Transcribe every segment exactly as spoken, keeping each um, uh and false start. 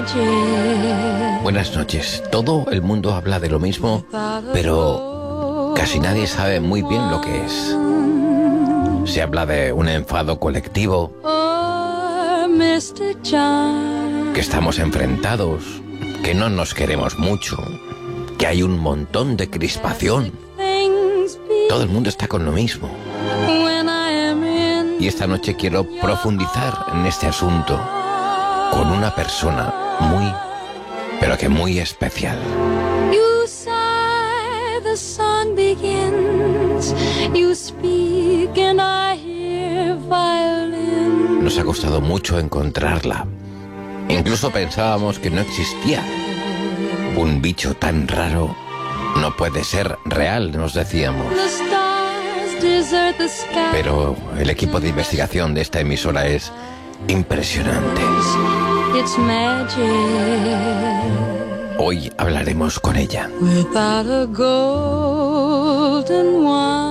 Buenas noches. Todo el mundo habla de lo mismo, pero casi nadie sabe muy bien lo que es. Se habla de un enfado colectivo, que estamos enfrentados, que no nos queremos mucho, que hay un montón de crispación. Todo el mundo está con lo mismo. Y esta noche quiero profundizar en este asunto con una persona muy, pero que muy especial. You sigh, the sun begins. You speak and I hear violin. Nos ha costado mucho encontrarla. Incluso pensábamos que no existía. Un bicho tan raro no puede ser real, nos decíamos. The stars desert the sky. Pero el equipo de investigación de esta emisora es impresionante. It's magic. Hoy hablaremos con ella. Without a golden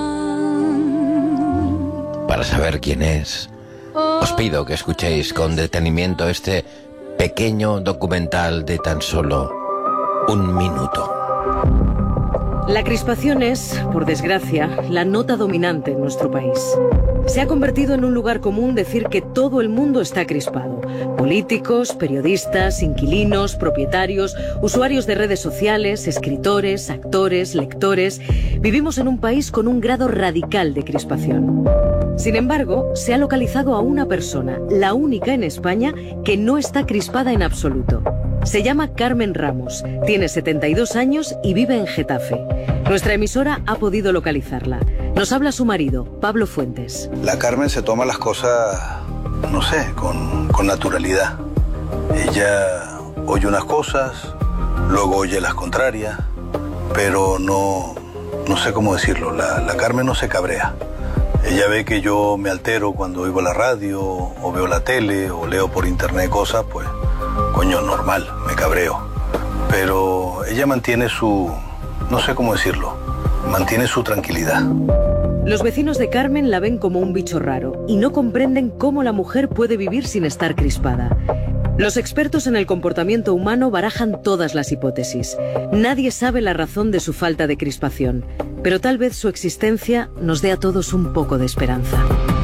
one. Para saber quién es, os pido que escuchéis con detenimiento este pequeño documental de tan solo un minuto. La crispación es, por desgracia, la nota dominante en nuestro país. Se ha convertido en un lugar común decir que todo el mundo está crispado. Políticos, periodistas, inquilinos, propietarios, usuarios de redes sociales, escritores, actores, lectores. Vivimos en un país con un grado radical de crispación. Sin embargo, se ha localizado a una persona, la única en España, que no está crispada en absoluto. Se llama Carmen Ramos, tiene setenta y dos años y vive en Getafe. Nuestra emisora ha podido localizarla. Nos habla su marido, Pablo Fuentes. La Carmen se toma las cosas, no sé, con, con naturalidad. Ella oye unas cosas, luego oye las contrarias, pero no, no sé cómo decirlo, la, la Carmen no se cabrea. Ella ve que yo me altero cuando oigo la radio, o veo la tele, o leo por internet cosas, pues, coño, normal, me cabreo. Pero ella mantiene su, no sé cómo decirlo, mantiene su tranquilidad. Los vecinos de Carmen la ven como un bicho raro y no comprenden cómo la mujer puede vivir sin estar crispada. Los expertos en el comportamiento humano barajan todas las hipótesis. Nadie sabe la razón de su falta de crispación, pero tal vez su existencia nos dé a todos un poco de esperanza.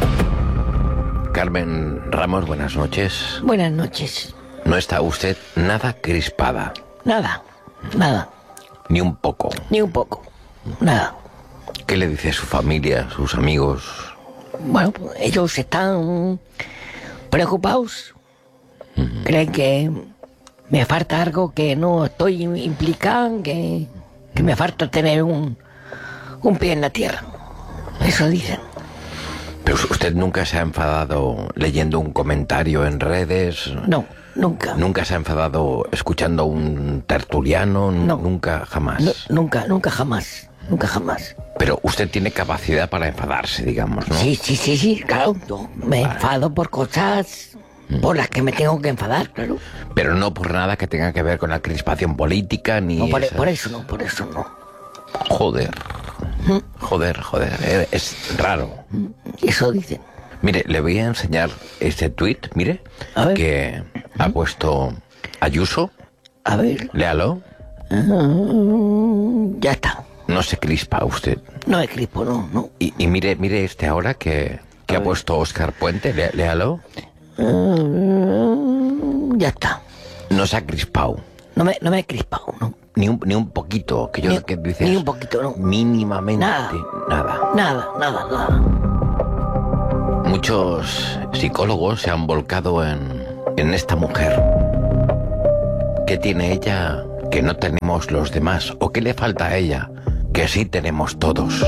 Carmen Ramos, buenas noches. Buenas noches. No está usted nada crispada. Nada, nada. Ni un poco. Ni un poco. Nada. ¿Qué le dice su familia, sus amigos? Bueno, ellos están preocupados. Uh-huh. Creen que me falta algo, que no estoy implicado, que, que me falta tener un, un pie en la tierra. Eso dicen. ¿Pero usted nunca se ha enfadado leyendo un comentario en redes? No, nunca. ¿Nunca se ha enfadado escuchando un tertuliano? No. Nunca, jamás. No, nunca, nunca, jamás. Nunca, jamás. Pero usted tiene capacidad para enfadarse, digamos, ¿no? Sí, sí, sí, sí, claro. No, me vale. enfado por cosas por las que me tengo que enfadar, claro. Pero no por nada que tenga que ver con la crispación política, ni... No, por, esas... por eso no, por eso no. Joder. Joder, joder, es raro. Eso dicen. Mire, le voy a enseñar este tuit, mire, que ha puesto Ayuso. A ver. Léalo. Uh, ya está. No se crispa usted. No me crispo, no, no. Y, y mire, mire este ahora que, que ha puesto Óscar Puente, Lé, léalo. Uh, ya está. No se ha crispado. No me, no me he crispado, ¿no? Ni un, ni un poquito, que yo ni, que dices... Ni un poquito, no. Mínimamente. Nada. Nada. Nada, nada, nada. Muchos psicólogos se han volcado en, en esta mujer. ¿Qué tiene ella que no tenemos los demás? ¿O qué le falta a ella que sí tenemos todos?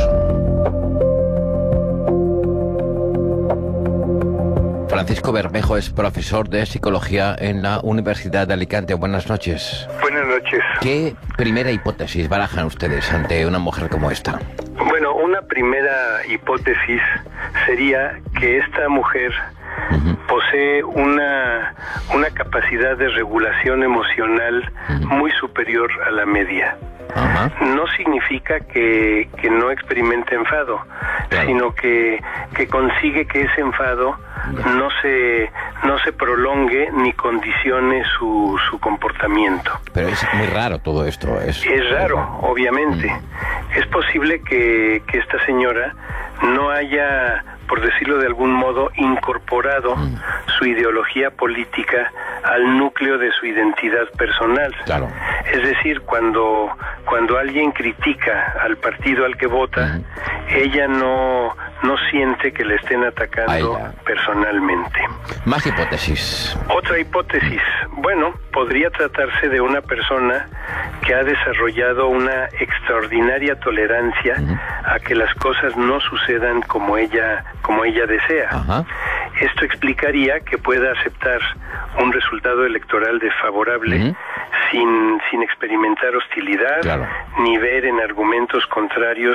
Francisco Bermejo es profesor de psicología en la Universidad de Alicante. Buenas noches. Buenas noches. ¿Qué primera hipótesis barajan ustedes ante una mujer como esta? Bueno, una primera hipótesis sería que esta mujer uh-huh. posee una, una capacidad de regulación emocional uh-huh. muy superior a la media. Uh-huh. No significa que, que no experimente enfado, claro. sino que, que consigue que ese enfado uh-huh. no se no se prolongue ni condicione su, su comportamiento. Pero es muy raro todo esto. Es, es raro, obviamente. Uh-huh. Es posible que, que esta señora no haya, por decirlo de algún modo, incorporado mm. su ideología política al núcleo de su identidad personal. Claro. Es decir, cuando, cuando alguien critica al partido al que vota, mm. ella no, no siente que le estén atacando personalmente. Más hipótesis. Otra hipótesis. Bueno, podría tratarse de una persona que ha desarrollado una extraordinaria tolerancia mm. a que las cosas no sucedan como ella como ella desea. Ajá. Esto explicaría que pueda aceptar un resultado electoral desfavorable uh-huh. sin, sin experimentar hostilidad, claro. ni ver en argumentos contrarios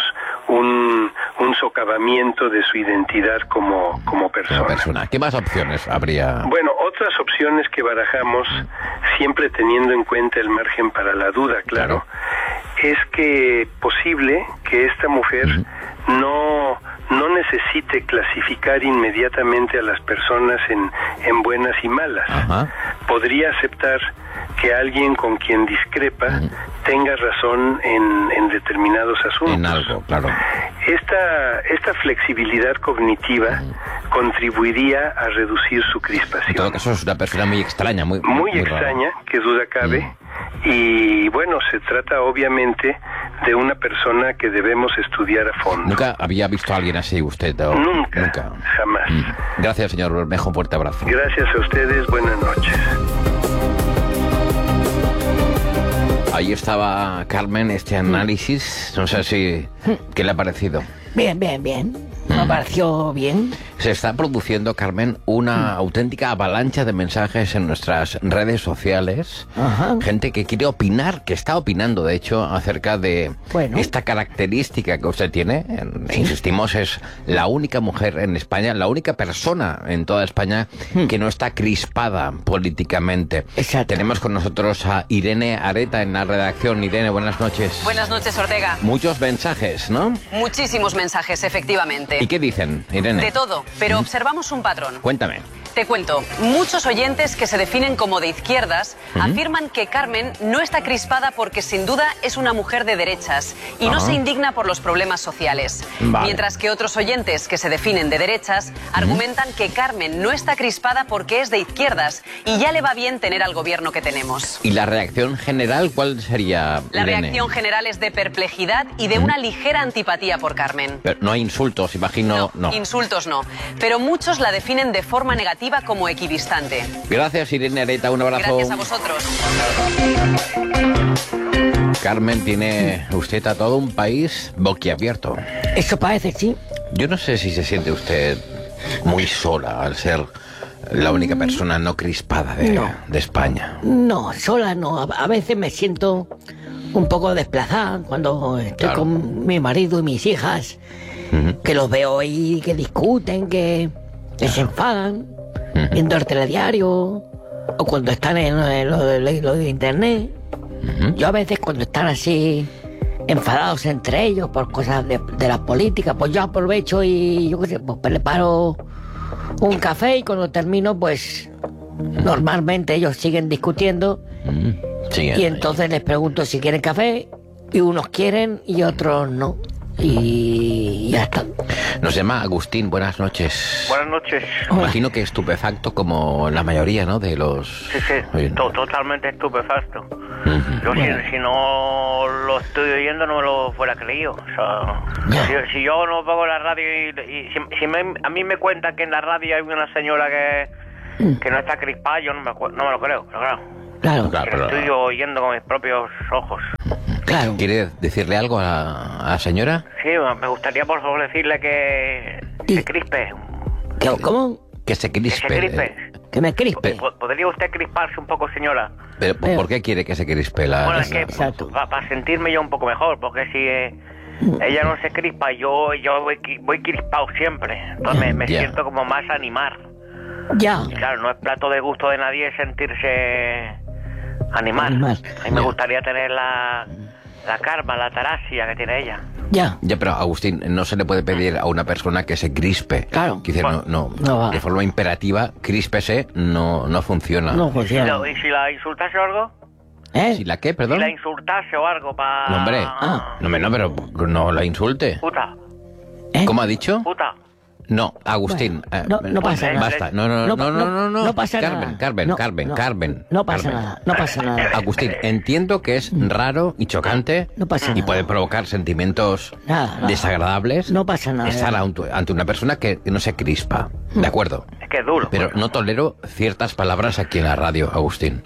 un, un socavamiento de su identidad como, como persona. Como persona. ¿Qué más opciones habría? Bueno, otras opciones que barajamos, uh-huh. siempre teniendo en cuenta el margen para la duda, claro, claro. es que posible que esta mujer uh-huh. no... no necesite clasificar inmediatamente a las personas en, en buenas y malas. Ajá. Podría aceptar que alguien con quien discrepa uh-huh. tenga razón en, en determinados asuntos. En algo, claro. Esta, esta flexibilidad cognitiva uh-huh. contribuiría a reducir su crispación. En todo caso es una persona muy extraña, muy Muy, muy extraña, rara. Que duda cabe. Uh-huh. Y bueno, se trata obviamente de una persona que debemos estudiar a fondo. ¿Nunca había visto a alguien así usted? ¿O? Nunca, Nunca, jamás. Mm. Gracias, señor Bermejo, un fuerte abrazo. Gracias a ustedes, buenas noches. Ahí estaba Carmen, este análisis, no sé si... ¿Qué le ha parecido? Bien, bien, bien. Me mm. pareció bien. Se está produciendo, Carmen, una mm. auténtica avalancha de mensajes en nuestras redes sociales. Ajá. Gente que quiere opinar, que está opinando, de hecho, acerca de bueno. esta característica que usted tiene. Sí. Insistimos, es la única mujer en España, la única persona en toda España mm. que no está crispada políticamente. Exacto. Tenemos con nosotros a Irene Areta en la redacción. Irene, buenas noches. Buenas noches, Ortega. Muchos mensajes, ¿no? Muchísimos mensajes, efectivamente. ¿Y qué dicen, Irene? De todo, pero ¿Mm? observamos un patrón. Cuéntame. Te cuento, muchos oyentes que se definen como de izquierdas uh-huh. afirman que Carmen no está crispada porque sin duda es una mujer de derechas y uh-huh. no se indigna por los problemas sociales. Vale. Mientras que otros oyentes que se definen de derechas uh-huh. argumentan que Carmen no está crispada porque es de izquierdas y ya le va bien tener al gobierno que tenemos. ¿Y la reacción general cuál sería, La Irene? reacción general es de perplejidad y de uh-huh. una ligera antipatía por Carmen. Pero no hay insultos, imagino. No, no, insultos no. Pero muchos la definen de forma negativa como equidistante. Gracias, Irene Areta, un abrazo. Gracias a vosotros. Carmen, tiene usted a todo un país boquiabierto. Eso parece, sí. Yo no sé si se siente usted muy sola al ser la única persona no crispada de, no. de España. No, sola no. A, a veces me siento un poco desplazada cuando estoy claro. con mi marido y mis hijas, uh-huh. que los veo ahí, que discuten, que, que se enfadan. Viendo el telediario o cuando están en lo de, lo de, lo de internet. Uh-huh. Yo a veces cuando están así enfadados entre ellos por cosas de, de la política, pues yo aprovecho y yo qué sé, pues preparo un café y cuando termino pues uh-huh. normalmente ellos siguen discutiendo uh-huh. sí, y entonces les pregunto si quieren café y unos quieren y otros no. Y ya está. Nos llama Agustín, buenas noches. Buenas noches. Imagino que estupefacto como la mayoría, ¿no? De los... Sí, sí, to- totalmente estupefacto. Uh-huh. Yo bueno. si, si no lo estoy oyendo no me lo fuera creído. O sea, yeah. si, si yo no pongo la radio y, y si, si me, a mí me cuentan que en la radio hay una señora que, mm. que no está crispada, yo no me, no me lo creo, pero claro. Claro, claro. Lo estoy oyendo con mis propios ojos. Claro. ¿Quiere decirle algo a, a la señora? Sí, me gustaría por favor decirle que ¿Y? se crispe. ¿Qué, ¿Cómo? Que se crispe. Que se crispe. Que me crispe. ¿Podría usted crisparse un poco, señora? Pero, ¿por, ¿por qué quiere que se crispe la...? Bueno, es que para pa sentirme yo un poco mejor, porque si eh, ella no se crispa, yo yo voy, voy crispado siempre. Entonces me, me yeah. siento como más animar. Ya. Y claro, no es plato de gusto de nadie sentirse animal. Animal. A mí me Ya. gustaría tener la, la karma, la tarasia que tiene ella. Ya. Ya, pero Agustín, no se le puede pedir a una persona que se crispe. Claro. Que dice, no, no, No va. de forma imperativa, críspese, no, no funciona. No ¿Y si, funciona. lo- y si la insultase o algo? ¿Eh? ¿Si la qué, Si perdón? la insultase o algo para... No, hombre. Ah. No, hombre, no, pero no la insulte. Puta, ¿Eh? ¿Cómo ha dicho? puta. No, Agustín. Bueno, no- eh, no pasa nada. Basta. No, no, no, no, no, no. no pasa Carmen, nada. Carmen, No, Carmen, no, Carmen. no pasa Carmen. nada, no pasa nada. Agustín, entiendo que es raro y chocante No pasa y nada. puede provocar sentimientos Nada, nada. desagradables. No pasa nada. Estar ante, ante una persona que no se crispa. De acuerdo. Es que es duro. Pero no tolero ciertas palabras aquí en la radio, Agustín.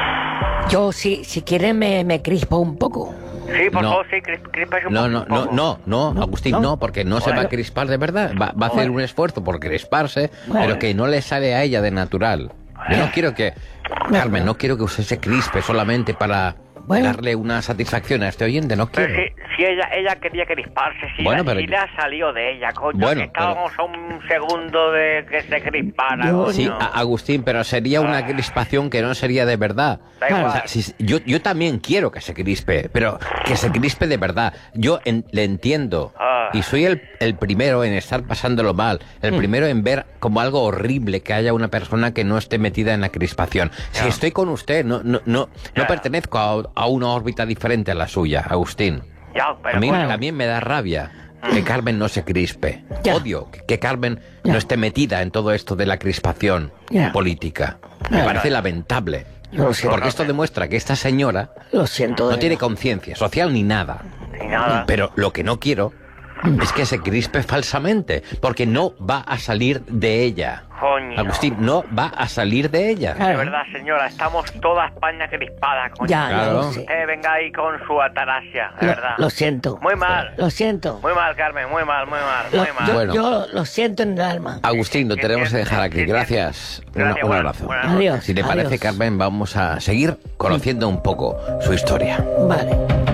Yo, si, si quieres, me, me crispo un poco. Sí, por No. favor, sí, cris- críspese un No, poco, no, un no, poco. no, no, No, Agustín, no. no, porque no se va a crispar de verdad. Va, va a hacer un esfuerzo por crisparse, pero que no le sale a ella de natural. Yo no quiero que, Carmen, no quiero que usted se crispe solamente para Bueno. darle una satisfacción a este oyente, no Pero quiero. si, si ella ella quería crisparse, si, Bueno, la, pero si yo- le ha salido de ella, coño, Bueno, que estábamos a un segundo de que se crispara, Yo- coño. Sí, a- Agustín, pero sería una crispación que no sería de verdad. Da igual. O sea, si- yo, yo también quiero que se crispe, pero que se crispe de verdad. Yo en- le entiendo Ah. y soy el, el primero en estar pasándolo mal, el primero en ver como algo horrible que haya una persona que no esté metida en la crispación. Si estoy con usted, no, no, no, no Ya. pertenezco a, a una órbita diferente a la suya, Agustín. Ya, pero A mí coño, también me da rabia que Carmen no se crispe. Ya. Odio que- que Carmen Ya. no esté metida en todo esto de la crispación Ya. política. Me Ya. parece lamentable. Yo lo siento. Porque esto demuestra que esta señora Lo siento. de no tiene verdad. conciencia social ni nada. ni nada. Pero lo que no quiero es que se crispe falsamente, porque no va a salir de ella. Coño. Agustín, no va a salir de ella. De Claro. verdad, señora, estamos toda España crispada, coño. Ya, ya Claro. lo sé. Usted venga ahí con su atarasia, de Lo, verdad. lo siento. Muy mal. Lo siento. Muy mal, Carmen, muy mal, muy mal, Lo- muy mal. yo, Bueno. yo lo siento en el alma. Agustín, lo tenemos que dejar aquí. Gracias. Una- Gracias, un buenas- abrazo. buenas noches. Adiós. Si le parece, adiós. Carmen, vamos a seguir conociendo un poco su historia. Vale.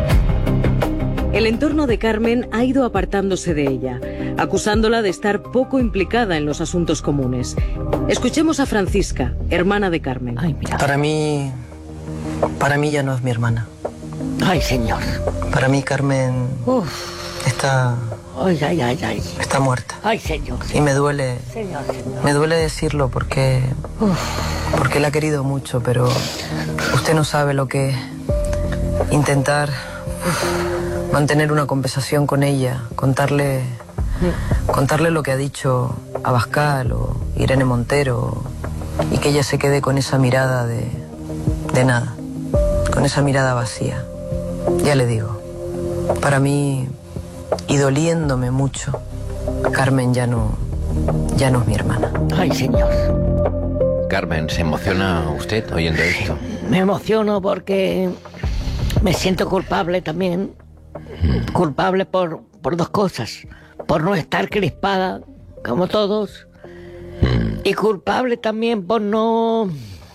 El entorno de Carmen ha ido apartándose de ella, acusándola de estar poco implicada en los asuntos comunes. Escuchemos a Francisca, hermana de Carmen. Ay, mira. Para mí, para mí ya no es mi hermana. Ay, señor. Para mí Carmen Uf. está, Ay, ay, ay, ay. está muerta. Ay, señor. Y me duele, Señor, señor. me duele decirlo porque, porque la he querido mucho, pero usted no sabe lo que es intentar mantener una conversación con ella, contarle, contarle lo que ha dicho Abascal o Irene Montero y que ella se quede con esa mirada de, de nada, con esa mirada vacía. Ya le digo, para mí, y doliéndome mucho, Carmen ya no, ya no es mi hermana. Ay, señor. Carmen, ¿se emociona usted oyendo esto? Me emociono porque me siento culpable también. Culpable por, por dos cosas. Por no estar crispada, como todos. Y culpable también por no...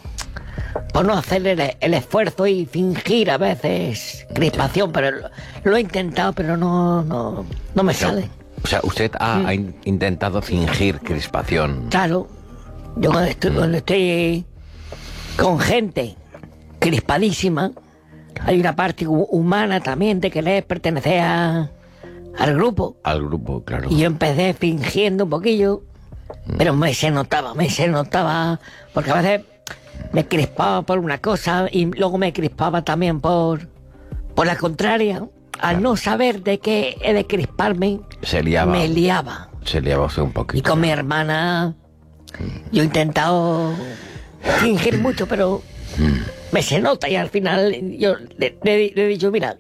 Por no hacer el, el esfuerzo y fingir a veces crispación. Pero lo, lo he intentado, pero no, no, no me sale. O sea, usted ha, ha in- intentado fingir crispación. Claro, yo cuando estoy, cuando estoy con gente crispadísima, hay una parte hu- humana también de querer pertenecer a- al grupo. Al grupo, claro. Y yo empecé fingiendo un poquillo, pero me se notaba, me se notaba, porque a veces me crispaba por una cosa y luego me crispaba también por, por la contraria. Al no saber de qué he de crisparme, Se liaba. me liaba. Se liaba usted un Y poquito. con mi hermana, yo he intentado fingir mucho, pero me se nota y al final yo le, le- le he dicho, mira,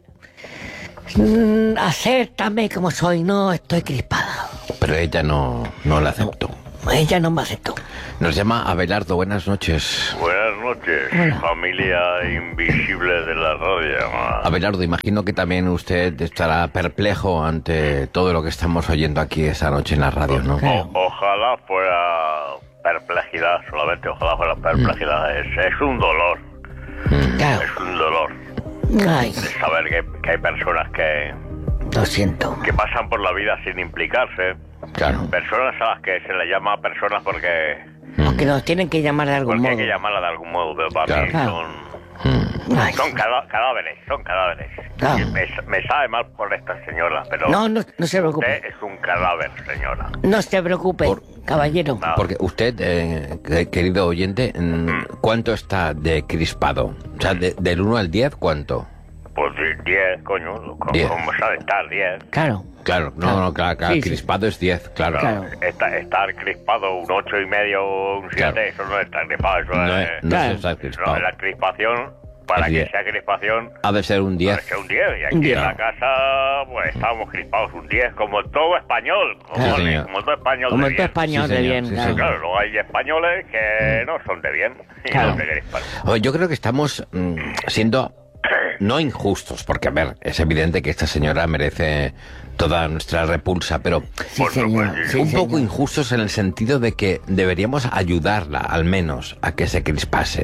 mm, acéptame como soy, no estoy crispada. Pero ella no, no la aceptó. Ella no me aceptó. Nos llama Abelardo, buenas noches. Buenas noches, Hola. familia invisible de la radio. Abelardo, imagino que también usted estará perplejo ante todo lo que estamos oyendo aquí esta noche en la radio, ¿no? O- ojalá fuera perplejidad, solamente ojalá fuera perplejidad. Es, es un dolor, Claro. es un dolor Ay, saber que, que hay personas que, lo siento. que pasan por la vida sin implicarse. Claro. Personas a las que se les llama personas porque Porque nos tienen que llamar de algún Porque modo. hay que llamarla de algún modo, pero para Claro. mí Claro. son... Ay, Son cada- cadáveres, son cadáveres. Claro. Y Me, me sabe mal por esta señora, pero no, no, no se preocupe. usted es un cadáver, señora. No se preocupe, caballero. No. Porque usted, eh, que- querido oyente, mm, ¿cuánto está de crispado? O sea, de- del uno al diez, ¿cuánto? Pues diez, coño, como, Diez. como sabe estar, diez. Claro. Claro, no, Claro. no, claro, claro, Sí, sí. crispado es diez, claro. Claro. Esta- estar crispado un ocho y medio, un siete, Claro. eso no es estar crispado, eso No es... es, no Claro. es estar crispado. no, la crispación, para Es que diez. sea crispación, Ha de ser un debe diez. ser un diez. Y aquí Un diez. en la casa, pues estamos crispados un diez, como todo español. Como, Claro, señor. como todo español Como de el bien. español Sí, de señor, bien. sí, claro. señor. Claro, luego hay españoles que no son de bien y Claro. no se crispan. Oye, Yo creo que estamos mm, siendo no injustos, porque, a ver, es evidente que esta señora merece toda nuestra repulsa, pero Sí, Por señor. supuesto. Sí, un señor. poco injustos en el sentido de que deberíamos ayudarla, al menos, a que se crispase.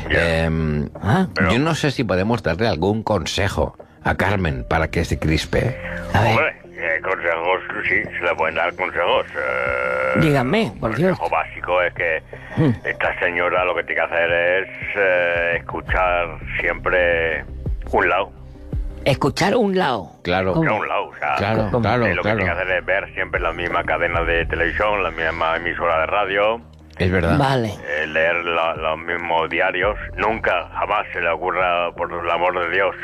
Eh, Ah, pero- yo no sé si podemos darle algún consejo a Carmen para que se crispe. A ver, Hombre, eh, consejos, sí, se le pueden dar consejos. eh, díganme, por el Dios. consejo básico es que Hmm. esta señora lo que tiene que hacer es eh, escuchar siempre un lado. Escuchar un lado. Claro. ¿Cómo? No un lado, o sea, Claro, ¿Cómo? claro, eh, lo claro. que tiene que hacer es ver siempre la misma cadena de televisión, la misma emisora de radio, Es verdad. Vale. eh, leer la- los mismos diarios. Nunca, jamás se le ocurra, por el amor de Dios,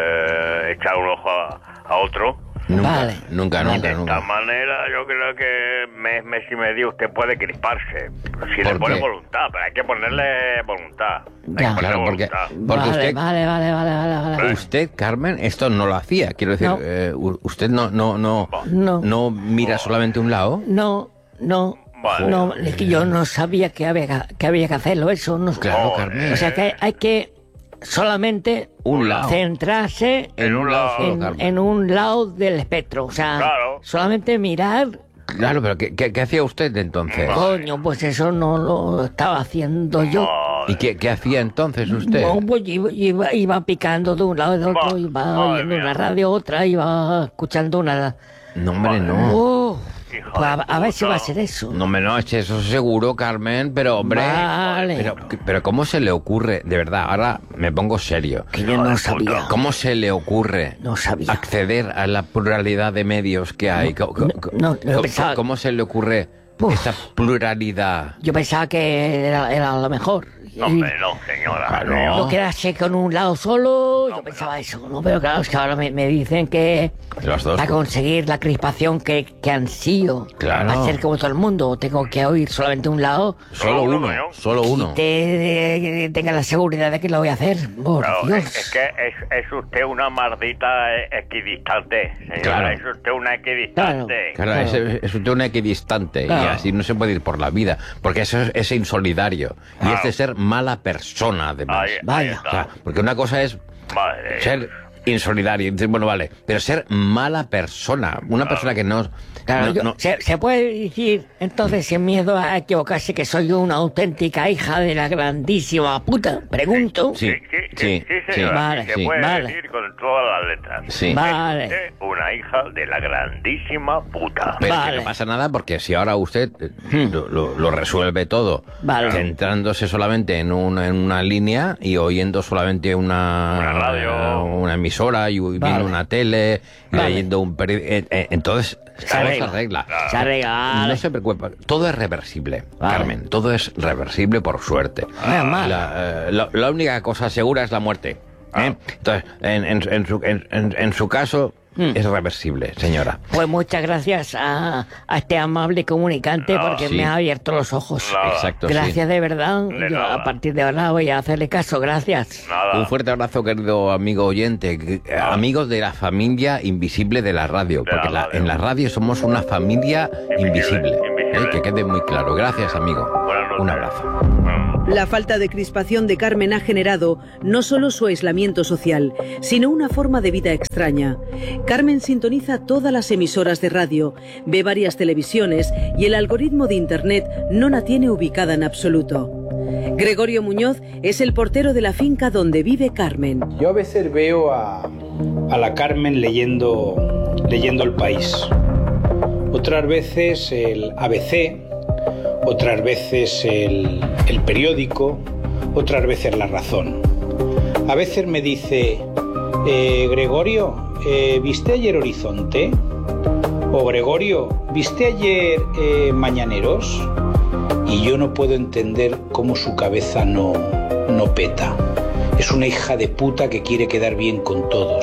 eh, echar un ojo a, a otro. Nunca, Vale. nunca, Vale. nunca, De esta nunca. manera yo creo que mes, mes y medio usted puede crisparse. Si le ¿Por pone qué? voluntad, pero hay que ponerle voluntad. Hay Ya. que ponerle Claro, porque, voluntad. porque vale, usted, vale, vale, vale, vale, vale. usted, Carmen, esto no lo hacía. Quiero decir, No. eh, u- usted no, no, no, No. no mira solamente un lado. No, no, Vale. no, es que yo no sabía que había, que había que hacerlo, eso no. Claro, Joder. Carmen. O sea que hay, hay que solamente Un lado. centrarse En un lado solo, en, Carmen. en un lado del espectro, o sea, Claro. solamente mirar. Claro, pero ¿qué, qué, qué hacía usted entonces? Coño, pues eso no lo estaba haciendo yo. Madre. ¿Y qué, qué hacía entonces usted? No, pues iba, iba, iba picando de un lado y de otro, Ma- iba madre oyendo mía. una radio, otra, iba escuchando una... No, hombre, no. Oh, Hija pues a, de a ver si puta. va a ser eso. No me no, eso seguro, Carmen, pero hombre. Vale. Pero, pero ¿cómo se le ocurre? De verdad, ahora me pongo serio. Que yo no sabía. ¿Cómo se le ocurre No sabía. acceder a la pluralidad de medios que hay? Co- co- co- no, no ¿Cómo, pensaba- cómo se le ocurre Uf. esta pluralidad? Yo pensaba que era, era lo mejor. Y Hombre, no, señora. Claro. no. no quedarse con un lado solo, yo pensaba eso, ¿no? Pero claro, es que ahora me, me dicen que Los dos. para conseguir la crispación que, que ansío, Claro. hacer como todo el mundo, tengo que oír solamente un lado Solo Solo uno, uno, ¿no? solo y uno. te, eh, tenga la seguridad de que lo voy a hacer. Por Claro, Dios. es, es que es, es usted una maldita eh, equidistante, señora. Claro. Es usted una equidistante. Claro, Claro. Es, es usted una equidistante y Claro. así no se puede ir por la vida, porque eso es, es insolidario y Claro. es de ser mala persona, además. Ahí- ahí Vaya. está. O sea, porque una cosa es Madre. ser insolidario, entonces, bueno, vale, pero ser mala persona, una persona que no... Claro, no- yo- no- se, se puede decir entonces sin miedo a equivocarse que soy una auténtica hija de la grandísima puta. Pregunto. Sí, Sí, sí, sí, sí, sí, sí. señora. Vale, se sí, puede vale. decir con todas las letras. Sí. Vale. Es usted una hija de la grandísima puta. Pero Vale. que no pasa nada porque si ahora usted eh, lo, lo- lo resuelve todo, Vale. centrándose solamente en una, en una línea y oyendo solamente una, Una radio. una emisora y viendo Vale. una tele y Vale. leyendo un periódico, entonces Se todo arregla. se arregla. Se arregla, vale. No se preocupe, todo es reversible, Vale. Carmen, todo es reversible por suerte. Menos mal. La, eh, la- la única cosa segura es la muerte. ¿eh? Entonces, en, en- en su, en- en- en su caso, Hmm. es reversible, señora. Pues muchas gracias a, a este amable comunicante No, porque sí. me ha abierto los ojos. No. Exacto, sí. Gracias de verdad. De Yo nada. a partir de ahora voy a hacerle caso. Gracias. Nada. Un fuerte abrazo, querido amigo oyente, que- eh, amigos de la familia invisible de la radio, De porque la la- radio. en la radio somos una familia invisible, Invisible, invisible. ¿eh? Que quede muy claro. Gracias, amigo. Buenas noches. Un abrazo. Mm. La falta de crispación de Carmen ha generado no solo su aislamiento social, sino una forma de vida extraña. Carmen sintoniza todas las emisoras de radio, ve varias televisiones y el algoritmo de Internet no la tiene ubicada en absoluto. Gregorio Muñoz es el portero de la finca donde vive Carmen. Yo a veces veo a, a la Carmen leyendo, leyendo El País. Otras veces el A B C otras veces el, el periódico, otras veces la razón. A veces me dice, eh, Gregorio, eh, ¿viste ayer Horizonte? O Gregorio, ¿viste ayer eh, Mañaneros? Y yo no puedo entender cómo su cabeza no, no peta. Es una hija de puta que quiere quedar bien con todos.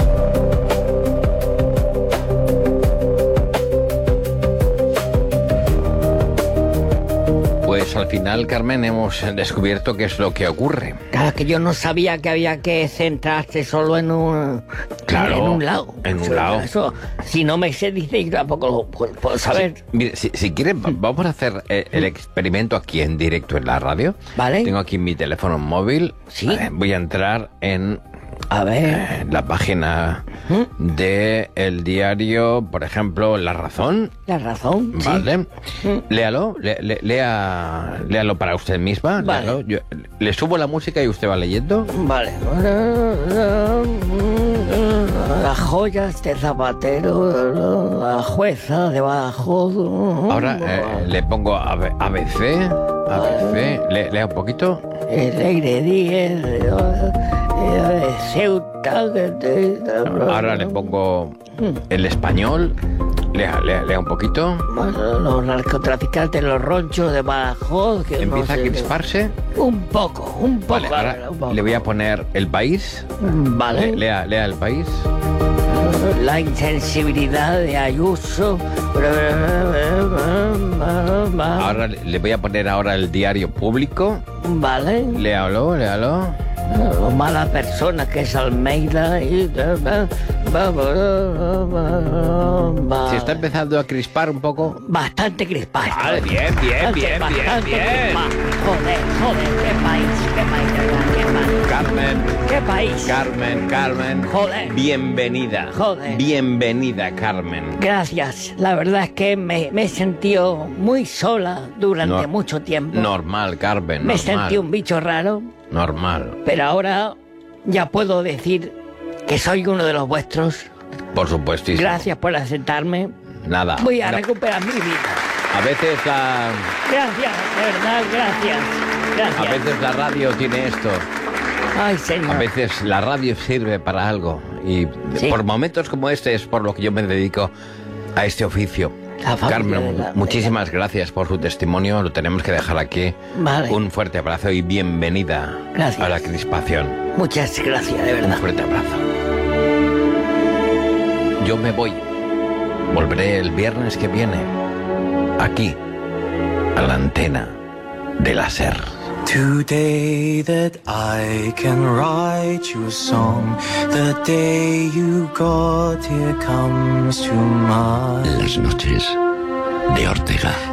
Pues al final, Carmen, hemos descubierto qué es lo que ocurre. Claro, que yo no sabía que había que centrarse solo en un, claro, en un lado. En un eso, lado. Eso, si no me se dice, yo tampoco lo puedo, puedo saber. Sí, mire, si, si quieren, vamos a hacer eh, el experimento aquí en directo en la radio. Vale. Tengo aquí mi teléfono móvil. Sí. Eh, voy a entrar en... A ver. Eh, la página ¿Mm? de el diario, por ejemplo, La Razón. La Razón, Vale. Sí. Léalo, le, le, lea, léalo para usted misma. Vale. Léalo. Yo, le subo la música y usted va leyendo. Vale. Las joyas de Zapatero, la jueza debajo. Ahora eh, le pongo A B C. A B C. Le, lea un poquito. El aire diez. Ceuta. Ahora le pongo el español. Lea, lea, lea un poquito. Los narcotraficantes, los ronchos de Badajoz. Que Empieza no sé, a crisparse. Un poco, un poco. Vale, ahora un poco. le voy a poner El País. Vale. Le, lea, lea El País. La insensibilidad de Ayuso. Ahora le voy a poner ahora El Diario Público. Vale. Léalo, léalo. Lo mala persona que es Almeida y... Se está empezando a crispar un poco. Bastante crispado. Vale, bien, bien, Bastante, bien, bastante bien, bien. crispado. Joder, joder, qué país, qué país, de verdad, qué país. Carmen. Qué país. Carmen, Carmen. Joder. Bienvenida. Joder. Bienvenida, Carmen. Gracias. La verdad es que me, me he sentido muy sola durante No- mucho tiempo. Normal, Carmen, me normal. sentí un bicho raro, Normal. pero ahora ya puedo decir que soy uno de los vuestros. Por supuestísimo. Gracias por aceptarme. Nada. Voy a No. recuperar mi vida. A veces la... Gracias, de verdad, gracias. Gracias. A veces la radio tiene esto. Ay, señor. A veces la radio sirve para algo. Y Sí. por momentos como este es por lo que yo me dedico a este oficio. La familia Carmen, de la- muchísimas gracias por su testimonio. Lo tenemos que dejar aquí. Vale. Un fuerte abrazo y bienvenida Gracias. a la crispación. Muchas gracias, de Un verdad. fuerte abrazo. Yo me voy. Volveré el viernes que viene. Aquí, a la antena de la SER. Today that I can write you a song, the day you got here comes to mind. Las noches de Ortega.